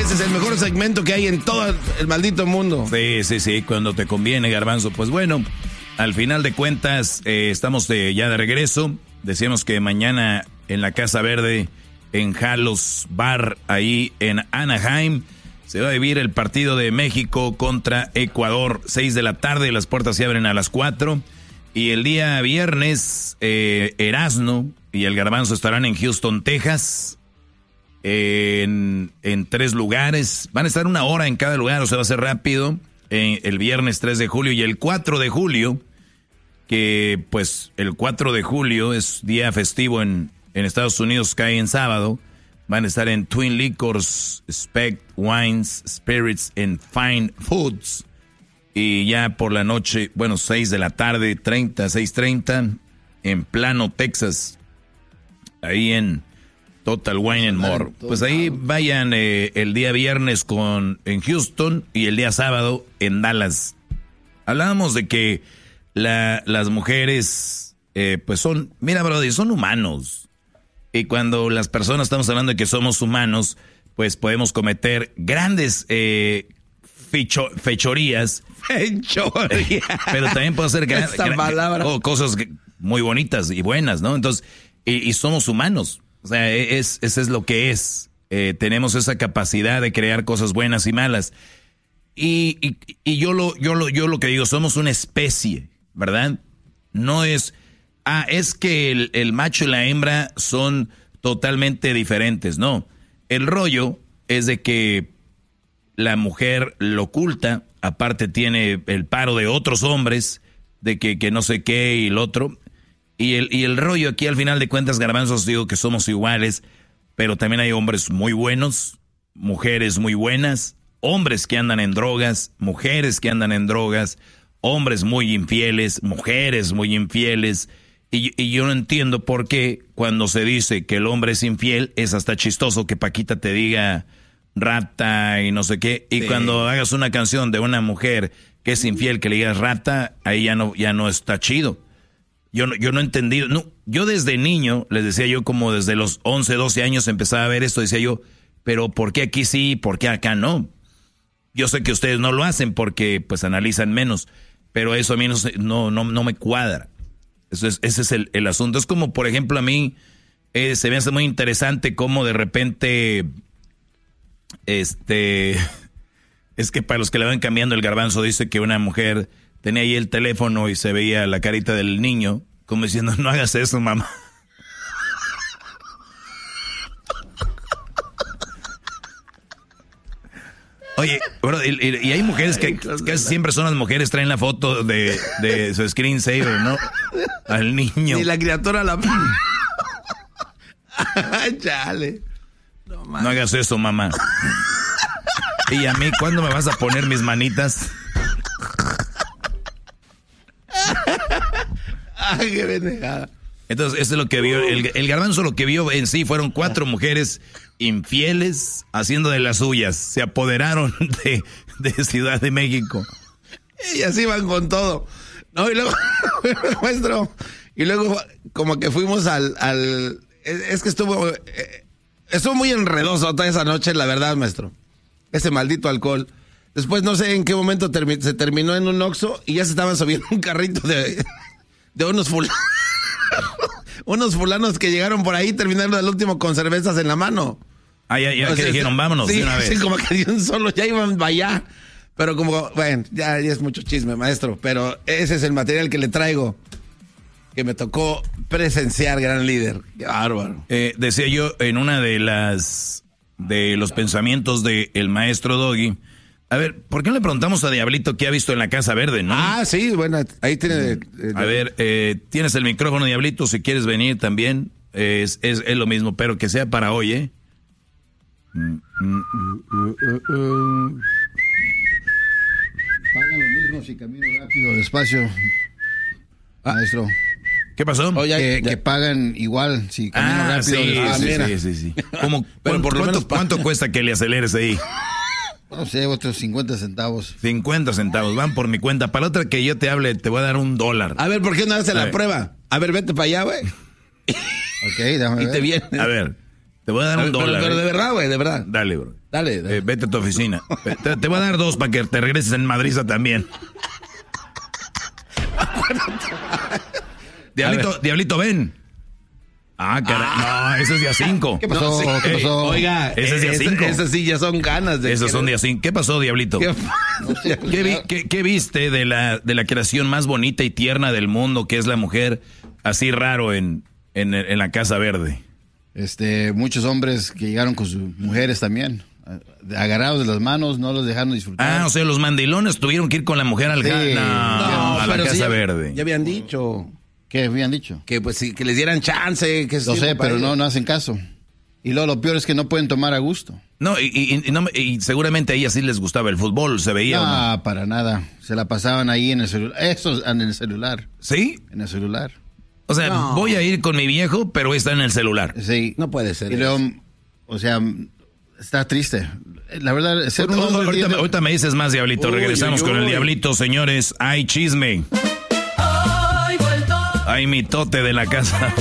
Ese es el mejor segmento que hay en todo el maldito mundo. Sí, cuando te conviene, Garbanzo. Pues bueno, al final de cuentas, estamos ya de regreso. Decíamos que mañana en la Casa Verde, en Halos Bar, ahí en Anaheim, se va a vivir el partido de México contra Ecuador, 6 de la tarde, las puertas se abren a las 4. Y el día viernes, Erasno y el Garbanzo estarán en Houston, Texas, en 3 lugares. Van a estar 1 hora en cada lugar, o sea, va a ser rápido. El viernes 3 de julio y el 4 de julio, que pues el 4 de julio es día festivo en Estados Unidos, cae en sábado. Van a estar en Twin Liquors, Spec Wines, Spirits and Fine Foods. Y ya por la noche, 6 de la tarde, 6:30, en Plano, Texas. Ahí en Total Wine and More. Pues ahí vayan el día viernes en Houston y el día sábado en Dallas. Hablábamos de que las mujeres, pues mira, brother, son humanos. Y cuando las personas estamos hablando de que somos humanos, pues podemos cometer grandes fechorías. Pero también puede ser cosas muy bonitas y buenas, ¿no? Entonces, y somos humanos. O sea, eso es lo que es. Tenemos esa capacidad de crear cosas buenas y malas. Y yo lo que digo, somos una especie, ¿verdad? No es... es que el macho y la hembra son totalmente diferentes. No, el rollo es de que la mujer lo oculta, aparte tiene el paro de otros hombres, de que no sé qué y el otro. Y el rollo aquí al final de cuentas, Garbanzos, digo que somos iguales, pero también hay hombres muy buenos, mujeres muy buenas, hombres que andan en drogas, mujeres que andan en drogas, hombres muy infieles, mujeres muy infieles. Y yo no entiendo por qué cuando se dice que el hombre es infiel es hasta chistoso que Paquita te diga rata y no sé qué. Y cuando hagas una canción de una mujer que es infiel, que le digas rata, ahí ya no está chido. Yo no he entendido. No, yo desde niño, les decía yo, como desde los 11, 12 años empezaba a ver esto, decía yo, pero ¿por qué aquí sí, por qué acá no? Yo sé que ustedes no lo hacen porque pues analizan menos, pero eso a mí no me cuadra. Ese es el asunto. Es como, por ejemplo, a mí se me hace muy interesante cómo de repente, es que para los que le van cambiando, el Garbanzo dice que una mujer tenía ahí el teléfono y se veía la carita del niño, como diciendo, no hagas eso, mamá. Oye, bro, y hay mujeres que casi siempre son las mujeres, traen la foto de su screensaver, ¿no? Al niño. Y la criatura la... Chale. No hagas eso, mamá. Y a mí, ¿cuándo me vas a poner mis manitas? Ay, qué pendejada. Entonces, eso es lo que vio. El Garbanzo lo que vio en sí fueron 4 mujeres infieles haciendo de las suyas. Se apoderaron de Ciudad de México. Y así van con todo. No, y luego, maestro, y luego como que fuimos es que estuvo muy enredoso toda esa noche, la verdad, maestro. Ese maldito alcohol. Después no sé en qué momento se terminó en un Oxxo y ya se estaban subiendo un carrito de unos fulanos. Unos fulanos que llegaron por ahí terminando el último con cervezas en la mano. Ya que dijeron, vámonos sí, de una vez. Sí, como que de un solo, ya iban para allá. Pero como, bueno, ya es mucho chisme, maestro. Pero ese es el material que le traigo, que me tocó presenciar, gran líder. Qué bárbaro. Decía yo en una de los pensamientos del maestro Doggy. A ver, ¿por qué no le preguntamos a Diablito qué ha visto en la Casa Verde, no? Ah, sí, bueno, ahí tiene... A ver, tienes el micrófono, Diablito, si quieres venir también. Es lo mismo, pero que sea para hoy, ¿eh? Pagan lo mismo si camino rápido, despacio, maestro. ¿Qué pasó? Que pagan igual si camino rápido. Sí. ¿Cuánto cuesta que le aceleres ahí? No sé, otros 50 centavos. 50 centavos, van por mi cuenta. Para la otra que yo te hable, te voy a dar $1. A ver, ¿por qué no haces la prueba? A ver, vete para allá, güey. Ok, déjame ver. Y te vienes. A ver, Te voy a dar $1. Pero de verdad, güey, de verdad. Dale, bro. Dale. Vete a tu oficina. Te voy a dar 2 para que te regreses en Madrid también. Diablito, ven. Ah, caray. No, ese es día 5. ¿Qué pasó? ¿Qué pasó? Oiga, ese es día 5. Esas sí ya son ganas de... Esos son día 5. ¿Qué pasó, Diablito? ¿Qué viste de la creación más bonita y tierna del mundo, que es la mujer así raro en la Casa Verde? Muchos hombres que llegaron con sus mujeres también, agarrados de las manos, no los dejaron disfrutar. O sea, los mandilones tuvieron que ir con la mujer a la Casa Verde. Ya habían dicho. ¿Qué habían dicho? Que pues sí, que les dieran chance. Que lo sé, pero no hacen caso. Y luego lo peor es que no pueden tomar a gusto. No, y seguramente a ellas sí les gustaba el fútbol, se veía. No, para nada. Se la pasaban ahí en el celular. Eso, en el celular. ¿Sí? En el celular. O sea, voy a ir con mi viejo, pero está en el celular. Sí. No puede ser. Y luego, o sea, está triste. La verdad, ahorita me dices más, Diablito. Regresamos con el Diablito, señores. Hay chisme. Hay mitote de la casa.